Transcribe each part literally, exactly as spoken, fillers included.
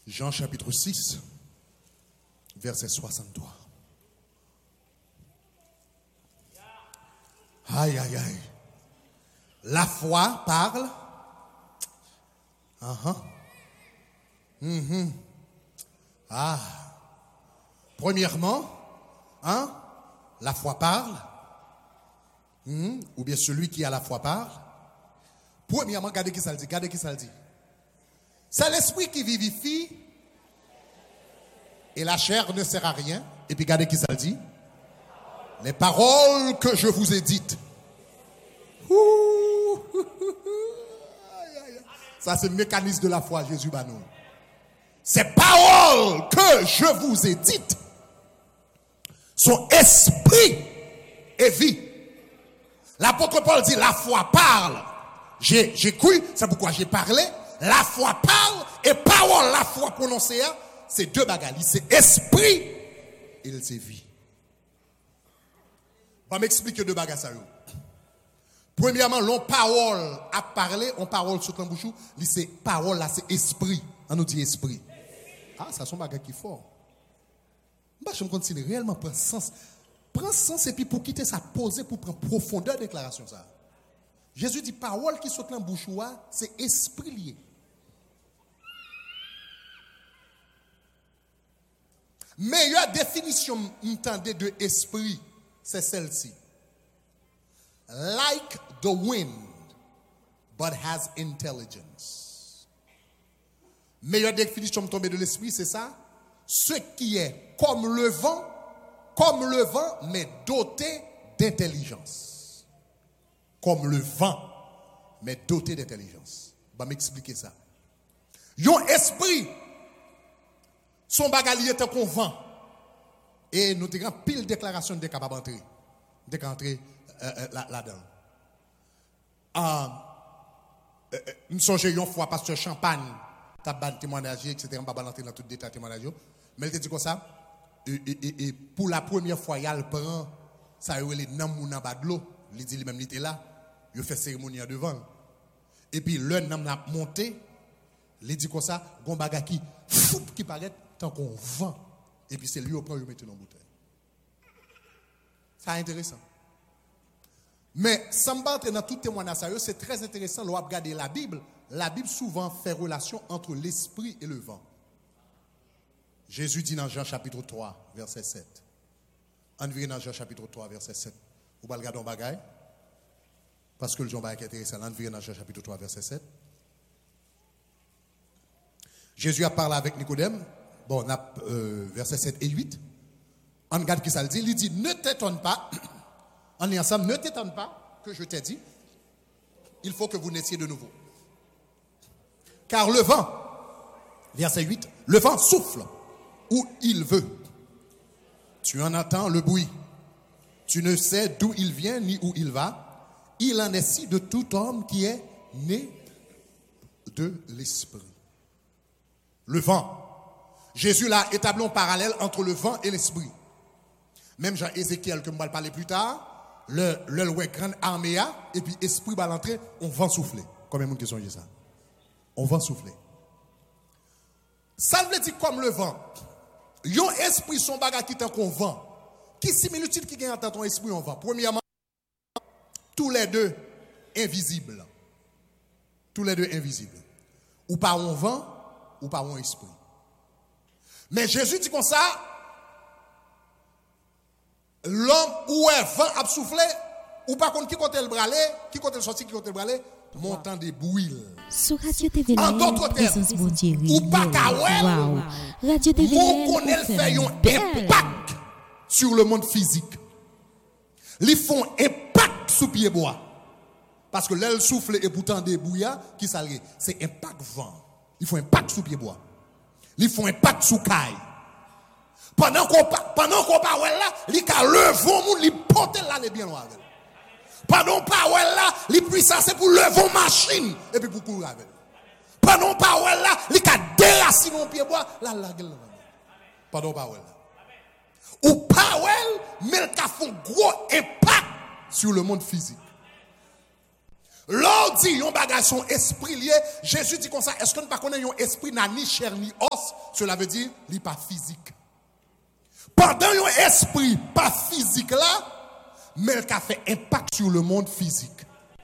Jean chapitre six, verset soixante-trois. Aïe, aïe, aïe. La foi parle. Uh-huh. Mm-hmm. Ah. Premièrement, hein, la foi parle. Mm-hmm. Ou bien celui qui a la foi parle. Premièrement, regardez qui ça le dit. Regardez qui ça le dit. C'est l'esprit qui vivifie et la chair ne sert à rien. Et puis regardez qui ça le dit. Les paroles que je vous ai dites. Ouh. Ça c'est le mécanisme de la foi, Jésus Banou. Ces paroles que je vous ai dites sont esprit et vie. L'apôtre Paul dit la foi parle. J'ai, j'ai cru, c'est pourquoi j'ai parlé. La foi parle et parole, la foi prononcée, c'est deux bagages. C'est esprit et c'est vie. Je vais m'expliquer deux bagages. Premièrement, l'on parole à parler, on parole sur ton bouchou, c'est parole là, c'est esprit. On nous dit esprit. Ah, ça sont bagages qui fort. Je me continue réellement prendre sens. Prends sens et puis pour quitter ça, poser pour prendre profondeur de déclaration ça. Jésus dit parole qui saute dans la bouche, c'est esprit lié. Meilleure définition m'entendez de esprit, c'est celle-ci. Like the wind, but has intelligence. Meilleure définition m'entendez de l'esprit, c'est ça. Ce qui est comme le vent, comme le vent, mais doté d'intelligence. Comme le vent, mais doté d'intelligence. Je vais m'expliquer ça. Yon esprit, son bagalier est un vent. Et nous avons pile déclaration de capable d'entrer. De qu'entrer euh, là-dedans. Euh, euh, nous songeons une fois, pasteur Champagne, t'as ban témoignage, et cetera. On va pas rentrer dans tout détail témoignage. Mais il te dit comme ça. Et, et, et, et pour la première fois, il prend ça, il est dans mon badlo. Il dit lui-même, il était là. Il fait cérémonie devant. Et puis, l'un n'a pas monté. Il dit comme ça, il y a un bagage qui, fou, qui paraît tant qu'on vent. Et puis, c'est lui au point où il met dans la bouteille. C'est intéressant. Mais, sans me battre dans tout témoignage, c'est très intéressant. Lorsque vous regardez la Bible, la Bible souvent fait relation entre l'esprit et le vent. Jésus dit dans Jean chapitre trois, verset sept. On vient dans Jean chapitre trois, verset sept. Vous allez regarder un bagage. Parce que le Jean est intéressant. On vient dans Jean chapitre trois, verset sept. Jésus a parlé avec Nicodème. Bon, on a euh, verset sept et huit. On regarde qui ça le dit. Il dit, ne t'étonne pas. On est ensemble, ne t'étonne pas que je t'ai dit. Il faut que vous naissiez de nouveau. Car le vent, verset huit, le vent souffle où il veut. Tu en entends le bruit. Tu ne sais d'où il vient ni où il va. Il en est si de tout homme qui est né de l'esprit. Le vent. Jésus l'a établi un parallèle entre le vent et l'esprit. Même Jean-Ézéchiel, que je vais parler plus tard, le, le, le grande armée a, et puis esprit va l'entrer, on va souffler. Combien de monde qui sont ça? On va souffler. Ça veut dire comme le vent. Yon esprit son bagage qui est qu'on vent. Qui similitude qui gagne dans ton esprit on vent? Premièrement, tous les deux invisibles. Tous les deux invisibles. Ou par un vent, ou par un esprit. Mais Jésus dit comme ça, l'homme où est vent a soufflé, ou par contre qui compte le bralé, qui compte le sorti, qui compte le bralé, montant des bouilles. Sur Radio T V, en d'autres termes, ou pas qu'à Radio T V, mon connaît fait un impact sur le monde physique. Ils font impact sous pied bois. Parce que l'aile souffle et pourtant des bouillards, qui s'allie, c'est impact vent. Ils font impact sous pied bois. Ils font impact sous caille. Pendant qu'on pendant qu'on parle là, ils ca levons moun, ils portent là les bien loin. Pendant parole là, les puissants c'est pour lever machine et puis pour courir avec. Pendant parole là, les ca déraciner mon pied bois, là la gueule. Pendant parole là. Ou parole mais ca font gros impact sur le monde physique. L'on dit, yon bagage son esprit lié, Jésus dit comme ça, est-ce qu'on ne pas connaît yon esprit n'a ni chair ni os? Cela veut dire, il n'est pas physique. Pendant yon esprit pas physique là, mais il a fait impact sur le monde physique.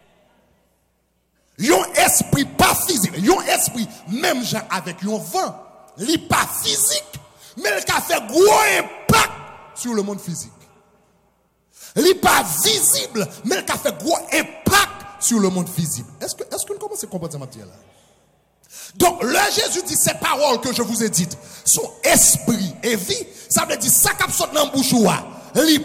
Yon esprit pas physique, yon esprit, même gens avec yon vent, il n'est pas physique, mais il a fait gros impact sur le monde physique. Il n'est pas visible, mais il a fait gros impact sur le monde visible. Est-ce que, est-ce qu'on commence à comprendre ce matin là? Donc, là, Jésus dit ces paroles que je vous ai dites sont esprit et vie. Ça veut dire ça qui sort dans la bouche, il